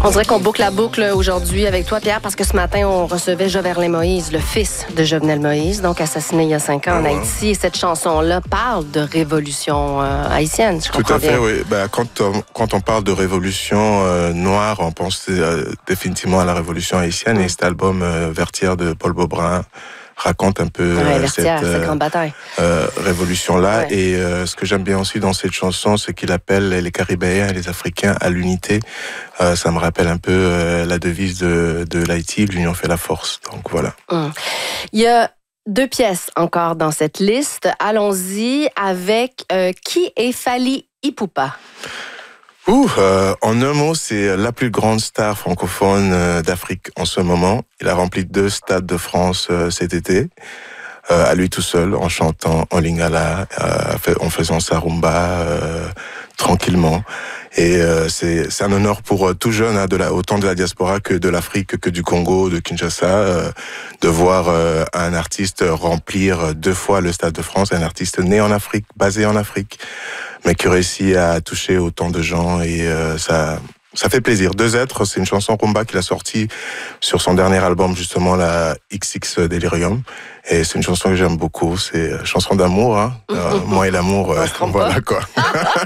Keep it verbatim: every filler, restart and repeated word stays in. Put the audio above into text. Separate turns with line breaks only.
On dirait qu'on boucle la boucle aujourd'hui avec toi, Pierre, parce que ce matin, on recevait Jovenel Moïse, le fils de Jovenel Moïse, donc assassiné il y a cinq ans en Haïti. Et cette chanson-là parle de révolution euh, haïtienne, je comprends
Tout à fait,
bien.
oui. Ben, quand, on, quand on parle de révolution euh, noire, on pense euh, définitivement à la révolution haïtienne. Mmh. Et cet album euh, Vertière de Paul Beaubrun raconte un peu
ouais,
euh,
cette,
cette,
cette grande bataille.
Euh, révolution-là.
Ouais.
Et euh, ce que j'aime bien aussi dans cette chanson, c'est qu'il appelle les Caribéens et les Africains à l'unité. Euh, ça me rappelle un peu euh, la devise de, de l'Haïti, l'union fait la force. Donc voilà.
Hum. Il y a deux pièces encore dans cette liste. Allons-y avec euh, Qui est Fally Ipupa?
Ouh, euh, en un mot, c'est la plus grande star francophone euh, d'Afrique en ce moment. Il a rempli deux stades de France euh, cet été, euh, à lui tout seul, en chantant en lingala, euh, en faisant sa rumba euh, tranquillement. Et euh, c'est, c'est un honneur pour euh, tout jeune, hein, de la, autant de la diaspora que de l'Afrique, que du Congo, de Kinshasa, euh, de voir euh, un artiste remplir deux fois le Stade de France, un artiste né en Afrique, basé en Afrique, mais qui réussit à toucher autant de gens et euh, ça... Ça fait plaisir. Deux êtres, c'est une chanson rumba qu'il a sortie sur son dernier album, justement, la X X Delirium. Et c'est une chanson que j'aime beaucoup. C'est une chanson d'amour, hein. Euh, moi et l'amour, euh, voilà quoi.